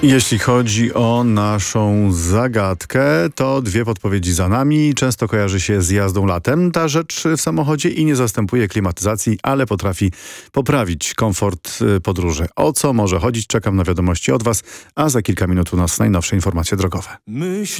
Jeśli chodzi o naszą zagadkę, to dwie podpowiedzi za nami. Często kojarzy się z jazdą latem ta rzecz w samochodzie i nie zastępuje klimatyzacji, ale potrafi poprawić komfort podróży. O co może chodzić? Czekam na wiadomości od Was, a za kilka minut u nas najnowsze informacje drogowe.